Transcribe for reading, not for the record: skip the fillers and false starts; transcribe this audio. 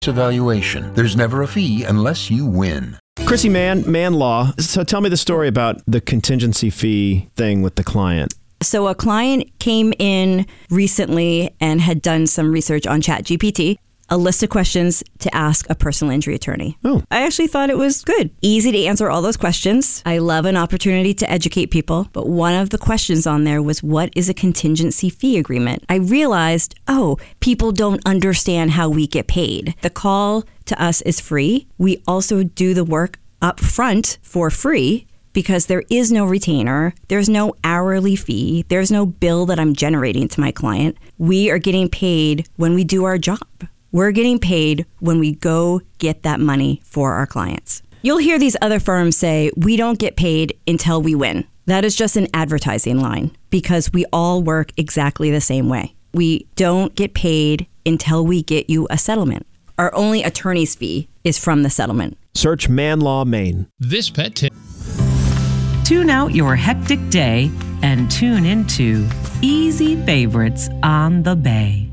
Evaluation. There's never a fee unless you win. Chrissy Mann Law. So tell me the story about the contingency fee thing with the client. So a client came in recently and had done some research on ChatGPT, a list of questions to ask a personal injury attorney. Oh. I actually thought it was good. Easy to answer all those questions. I love an opportunity to educate people. But one of the questions on there was, what is a contingency fee agreement? I realized, people don't understand how we get paid. The call to us is free. We also do the work up front for free because there is no retainer. There's no hourly fee. There's no bill that I'm generating to my client. We are getting paid when we do our job. We're getting paid when we go get that money for our clients. You'll hear these other firms say, we don't get paid until we win. That is just an advertising line because we all work exactly the same way. We don't get paid until we get you a settlement. Our only attorney's fee is from the settlement. Search Mann Law Maine. This pet tip. Tune out your hectic day and tune into Easy Favorites on the Bay.